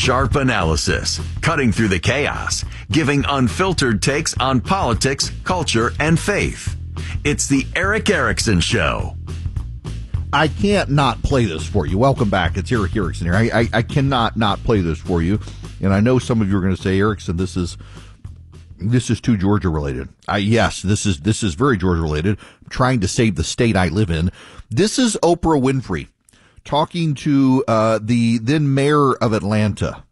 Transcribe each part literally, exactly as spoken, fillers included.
Sharp analysis, cutting through the chaos, giving unfiltered takes on politics, culture, and faith. It's the Erick Erickson Show. I can't not play this for you. Welcome back. It's Erick Erickson here. I, I, I cannot not play this for you. And I know some of you are going to say, Erickson, this is this is too Georgia related. I, yes, this is this is very Georgia related. I'm trying to save the state I live in. This is Oprah Winfrey talking to uh, the then mayor of Atlanta,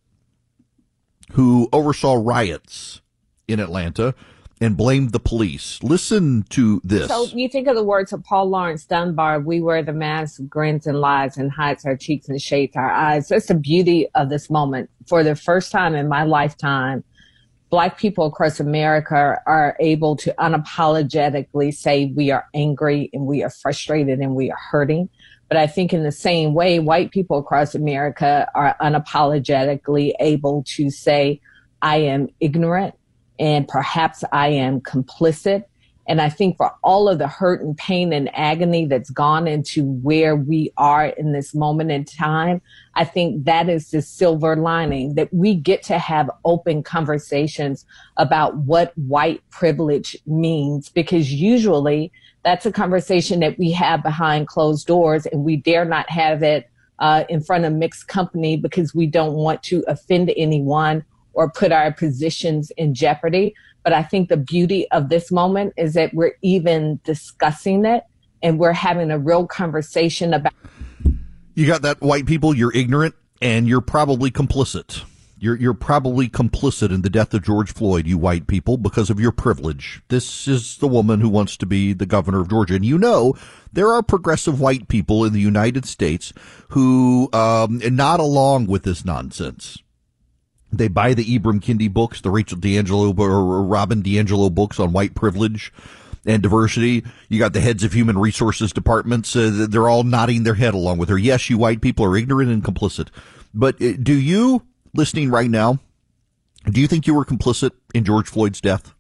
who oversaw riots in Atlanta and blamed the police. Listen to this. So you think of the words of Paul Laurence Dunbar, we wear the mask, grins and lies, and hides our cheeks and shades our eyes. That's the beauty of this moment. For the first time in my lifetime, Black people across America are able to unapologetically say we are angry and we are frustrated and we are hurting. But I think in the same way, white people across America are unapologetically able to say, I am ignorant and perhaps I am complicit. And I think for all of the hurt and pain and agony that's gone into where we are in this moment in time, I think that is the silver lining, that we get to have open conversations about what white privilege means, because usually that's a conversation that we have behind closed doors, and we dare not have it uh, in front of mixed company because we don't want to offend anyone or put our positions in jeopardy. But I think the beauty of this moment is that we're even discussing it and we're having a real conversation about. You got that, white people, you're ignorant and you're probably complicit. You're you're probably complicit in the death of George Floyd, you white people, because of your privilege. This is the woman who wants to be the governor of Georgia. And you know, there are progressive white people in the United States who um, are not along with this nonsense. They buy the Ibram Kendi books, the Rachel D'Angelo or Robin DiAngelo books on white privilege and diversity. You got the heads of human resources departments. Uh, they're all nodding their head along with her. Yes, you white people are ignorant and complicit. But uh, do you, listening right now, do you think you were complicit in George Floyd's death?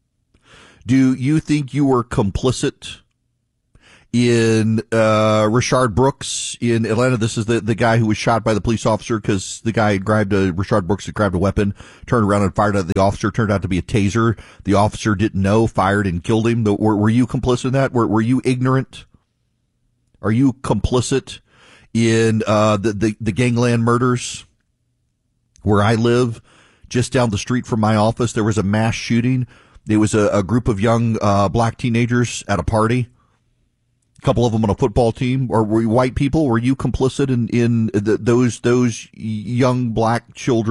Do you think you were complicit in uh Rayshard Brooks in Atlanta? This is the, the guy who was shot by the police officer because the guy had grabbed a, Rayshard Brooks had grabbed a weapon, turned around and fired at the officer, turned out to be a taser. The officer didn't know, fired and killed him. Were, were you complicit in that? Were, were you ignorant? Are you complicit in uh the, the, the gangland murders? Where I live, just down the street from my office, there was a mass shooting. There was a, a group of young uh black teenagers at a party. Couple of them on a football team. Or were you white people? Were you complicit in in the, those those young black children